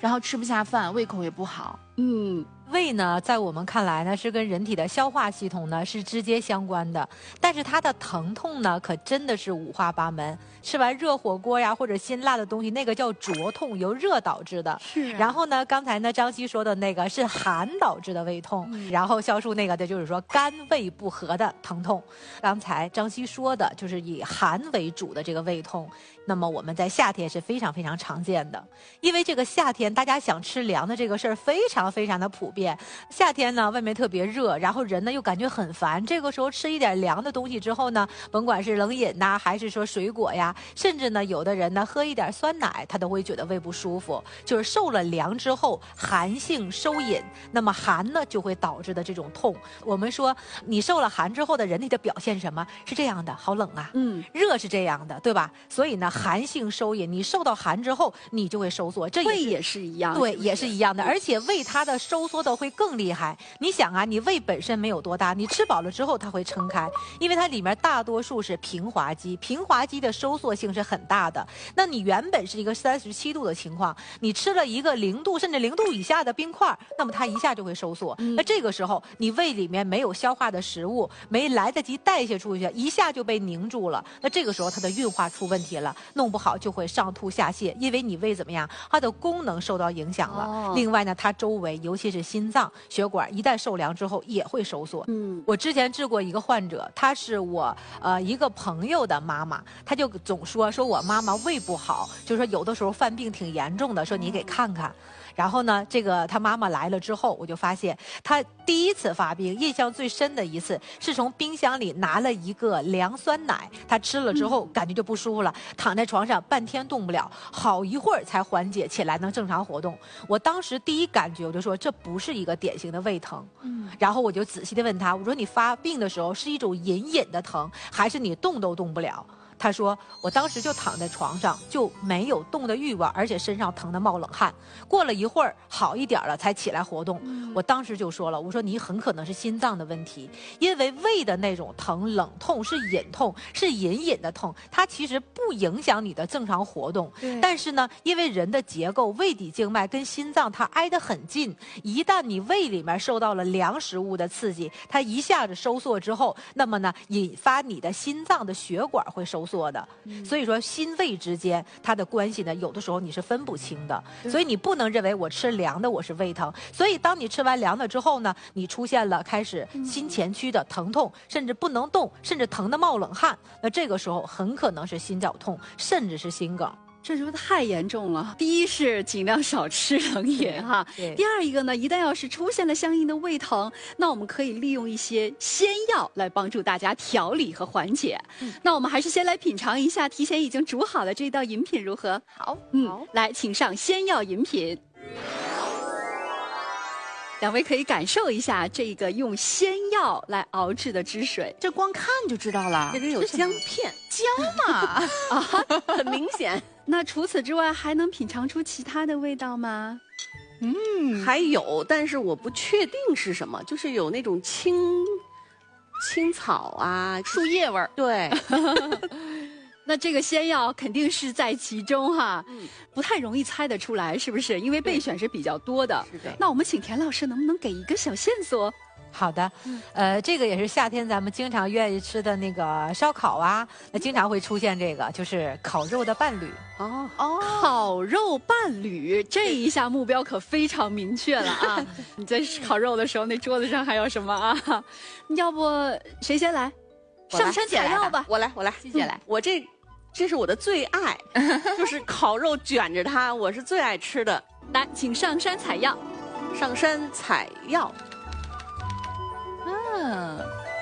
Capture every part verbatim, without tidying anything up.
然后吃不下饭，胃口也不好。 嗯。胃呢，在我们看来呢，是跟人体的消化系统呢是直接相关的，但是它的疼痛呢，可真的是五花八门。吃完热火锅呀，或者辛辣的东西，那个叫灼痛，由热导致的。 是、啊。 然后呢，刚才呢张希说的那个是寒导致的胃痛，嗯、然后肖叔那个的就是说肝胃不和的疼痛。刚才张希说的就是以寒为主的这个胃痛。那么我们在夏天是非常非常常见的，因为这个夏天大家想吃凉的这个事儿非常非常的普遍。夏天呢，外面特别热，然后人呢又感觉很烦，这个时候吃一点凉的东西之后呢，甭管是冷饮呐，还是说水果呀，甚至呢有的人呢喝一点酸奶，他都会觉得胃不舒服。就是受了凉之后，寒性收引，那么寒呢就会导致的这种痛。我们说你受了寒之后的人体的表现什么？是这样的，好冷啊，嗯，热是这样的，对吧？所以呢，寒性收引，你受到寒之后，你就会收缩。这胃也是一样， 对， 是是也是一样的。而且胃它的收缩的会更厉害。你想啊，你胃本身没有多大，你吃饱了之后它会撑开，因为它里面大多数是平滑肌，平滑肌的收缩性是很大的。那你原本是一个三十七度的情况，你吃了一个零度甚至零度以下的冰块，那么它一下就会收缩。嗯、那这个时候你胃里面没有消化的食物，没来得及代谢出去，一下就被凝住了。那这个时候它的运化出问题了，弄不好就会上吐下泻，因为你胃怎么样，它的功能受到影响了。哦、另外呢，它周围尤其是心脏血管一旦受凉之后也会收缩。嗯，我之前治过一个患者，她是我呃一个朋友的妈妈，她就总说说我妈妈胃不好，就说有的时候犯病挺严重的，说你给看看。然后呢，这个他妈妈来了之后，我就发现他第一次发病，印象最深的一次是从冰箱里拿了一个凉酸奶，他吃了之后感觉就不舒服了，躺在床上半天动不了，好一会儿才缓解起来，能正常活动。我当时第一感觉我就说这不是一个典型的胃疼，嗯，然后我就仔细的问他，我说你发病的时候是一种隐隐的疼，还是你动都动不了？他说我当时就躺在床上，就没有动的欲望，而且身上疼得冒冷汗，过了一会儿好一点了才起来活动。嗯、我当时就说了，我说你很可能是心脏的问题，因为胃的那种疼冷痛是隐痛，是隐隐的痛，它其实不影响你的正常活动。但是呢，因为人的结构，胃底静脉跟心脏它挨得很近，一旦你胃里面受到了凉食物的刺激，它一下子收缩之后，那么呢引发你的心脏的血管会收缩的。嗯、所以说心胃之间它的关系呢，有的时候你是分不清的，所以你不能认为我吃凉的我是胃疼。所以当你吃完凉的之后呢，你出现了开始心前区的疼痛，甚至不能动，甚至疼得冒冷汗，那这个时候很可能是心绞痛，甚至是心梗。 这是不是太严重了？第一是尽量少吃冷饮哈，第二一个呢，一旦要是出现了相应的胃疼，那我们可以利用一些仙药来帮助大家调理和缓解。嗯、那我们还是先来品尝一下提前已经煮好的这道饮品如何？ 好， 嗯，来，请上仙药饮品。两位可以感受一下这个用仙药来熬制的汁水， 这光看就知道了。 这里有姜片， 姜嘛， 啊，很明显。那除此之外，还能品尝出其他的味道吗？ 嗯，还有，但是我不确定是什么，就是有那种青青草啊、 树叶味儿。 对。 那这个仙药肯定是在其中哈，嗯，不太容易猜得出来，是不是？因为备选是比较多的。 是的。 那我们请田老师能不能给一个小线索？ 好的，嗯、呃，这个也是夏天咱们经常愿意吃的那个烧烤啊，那经常会出现这个，就是烤肉的伴侣。 哦哦，烤肉伴侣，这一下目标可非常明确了啊！你在烤肉的时候，那桌子上还有什么啊？要不谁先来？上山采药吧。 我来，我来， 谢谢来。 我这。这是我的最爱，就是烤肉卷着它，我是最爱吃的。 来，请上山采药。 上山采药。 嗯。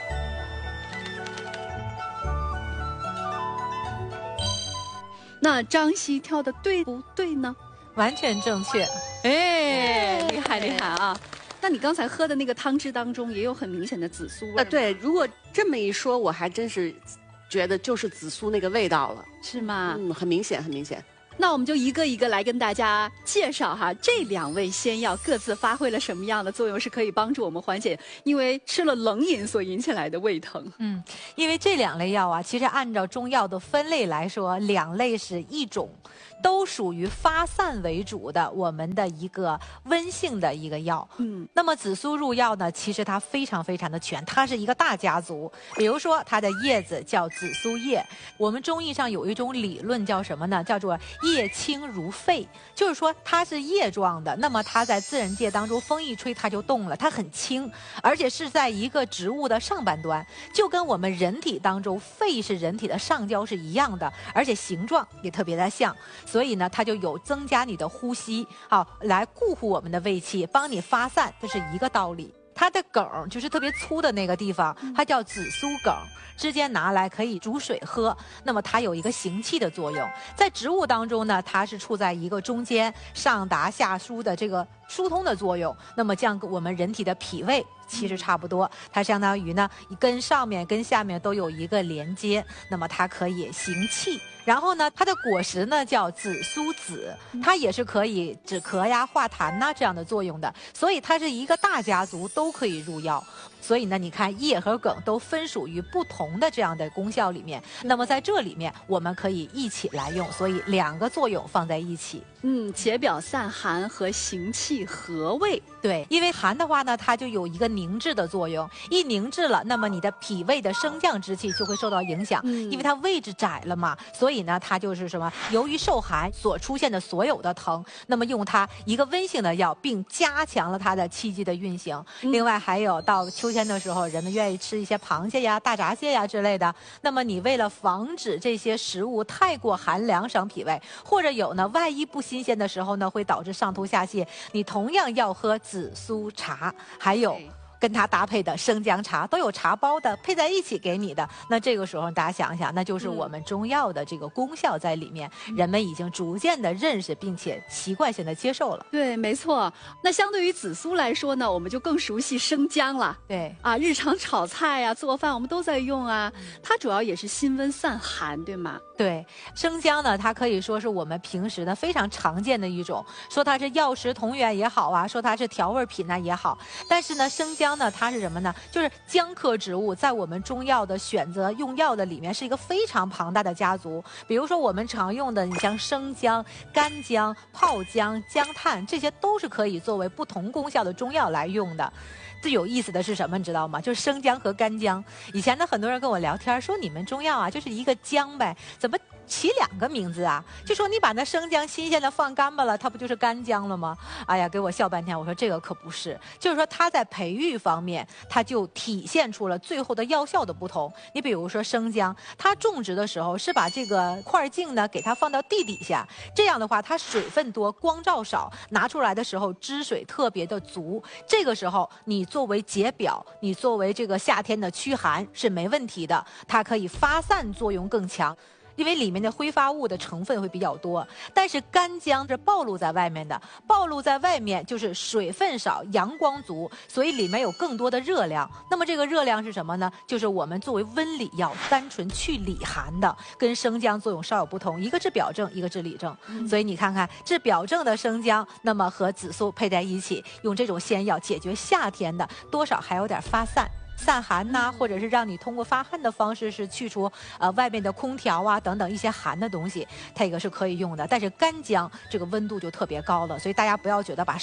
那张希挑的对不对呢？ 完全正确。 哎，厉害厉害啊！那你刚才喝的那个汤汁当中也有很明显的紫苏味。 啊，对，如果这么一说，我还真是。觉得就是紫苏那个味道了， 是吗？ 嗯，很明显，很明显。 那我们就一个一个来跟大家介绍哈，这两味仙药各自发挥了什么样的作用，是可以帮助我们缓解因为吃了冷饮所引起来的胃疼。 嗯，因为这两类药啊，其实按照中药的分类来说，两类是一种都属于发散为主的我们的一个温性的一个药。 嗯， 那么紫苏入药呢，其实它非常非常的全，它是一个大家族。比如说它的叶子叫紫苏叶，我们中医上有一种理论叫什么呢？叫做叶轻如沸，就是说它是叶状的，那么它在自然界当中风一吹它就动了，它很轻，而且是在一个植物的上半端，就跟我们人体当中肺是人体的上焦是一样的，而且形状也特别的像，所以呢它就有增加你的呼吸，好来固护我们的胃气，帮你发散，这是一个道理。它的梗就是特别粗的那个地方，它叫紫苏梗，直接拿来可以煮水喝。那么它有一个行气的作用，在植物当中呢，它是处在一个中间上达下疏的这个疏通的作用。那么这样我们人体的脾胃其实差不多，它相当于呢跟上面跟下面都有一个连接，那么它可以行气。然后呢，它的果实呢叫紫苏籽，它也是可以止咳呀、化痰呐这样的作用的，所以它是一个大家族都可以入药。所以呢，你看叶和梗都分属于不同的这样的功效里面，那么在这里面我们可以一起来用，所以两个作用放在一起。 嗯，解表散寒和行气和胃。 对，因为寒的话呢，它就有一个凝滞的作用，一凝滞了，那么你的脾胃的升降之气就会受到影响， 嗯、 因为它位置窄了嘛，所以呢，它就是什么，由于受寒所出现的所有的疼，那么用它一个温性的药，并加强了它的气机的运行。嗯、另外还有到秋天的时候，人们愿意吃一些螃蟹呀、大闸蟹呀之类的，那么你为了防止这些食物太过寒凉伤脾胃，或者有呢，万一不新鲜的时候呢，会导致上吐下泻，你同样要喝紫苏茶，还有跟它搭配的生姜茶，都有茶包的，配在一起给你的。那这个时候大家想一想，那就是我们中药的这个功效在里面，嗯、人们已经逐渐的认识并且习惯性的接受了。 对，没错。那相对于紫苏来说呢，我们就更熟悉生姜了。 对啊，日常炒菜呀、啊、做饭我们都在用啊，它主要也是辛温散寒，对吗？ 对，生姜呢，它可以说是我们平时呢非常常见的一种，说它是药食同源也好啊，说它是调味品呢也好，但是呢，生姜呢，它是什么呢？就是姜科植物在我们中药的选择用药的里面是一个非常庞大的家族。比如说我们常用的，你像生姜、干姜、泡姜、姜炭，这些都是可以作为不同功效的中药来用的。最有意思的是什么，你知道吗？就是生姜和干姜。以前呢，很多人跟我聊天说，你们中药啊，就是一个姜呗，怎么起两个名字啊？就说你把那生姜新鲜的放干巴了，它不就是干姜了吗？哎呀，给我笑半天。我说这个可不是，就是说它在培育方面，它就体现出了最后的药效的不同。你比如说生姜，它种植的时候是把这个块茎呢给它放到地底下，这样的话它水分多，光照少，拿出来的时候汁水特别的足。这个时候你作为解表，你作为这个夏天的驱寒是没问题的，它可以发散作用更强。因为里面的挥发物的成分会比较多，但是干姜是暴露在外面的，暴露在外面就是水分少、阳光足，所以里面有更多的热量。那么这个热量是什么呢？就是我们作为温里药，单纯去里寒的，跟生姜作用稍有不同，一个治表症，一个治里症。嗯、所以你看看治表症的生姜，那么和紫苏配在一起，用这种仙药解决夏天的，多少还有点发散。散寒呐、啊，或者是让你通过发汗的方式是去除呃外面的空调啊等等一些寒的东西，它一个是可以用的。但是干姜这个温度就特别高了，所以大家不要觉得把